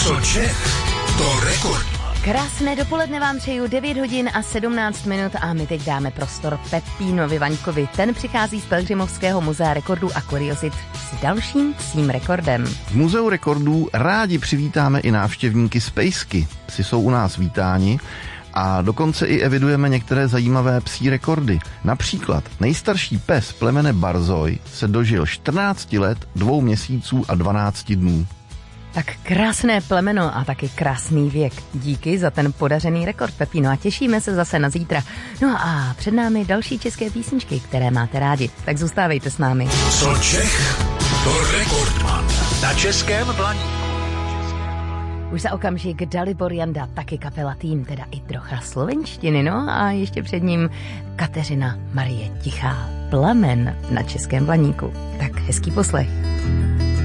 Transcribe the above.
Co Čech, to rekord. Krásné dopoledne vám přeju, 9 hodin a 17 minut a my teď dáme prostor Pepínovi Vaňkovi. Ten přichází z Pelhřimovského muzea rekordů a kuriozit s dalším psím rekordem. V muzeu rekordů rádi přivítáme i návštěvníky z Pejsky. Psi jsou u nás vítáni a dokonce i evidujeme některé zajímavé psí rekordy. Například nejstarší pes plemene Barzoj se dožil 14 let, 2 měsíců a 12 dnů. Tak krásné plemeno a taky krásný věk. Díky za ten podařený rekord, Pepíno, a těšíme se zase na zítra. No a před námi další české písničky, které máte rádi. Tak zůstávejte s námi. Co Čech, to rekordman na Českém Blaníku. Už za okamžik Dalibor Janda, taky kapela Tým, teda i trocha slovenštiny, no a ještě před ním Kateřina Marie Tichá, Plamen na Českém Blaníku. Tak hezký poslech.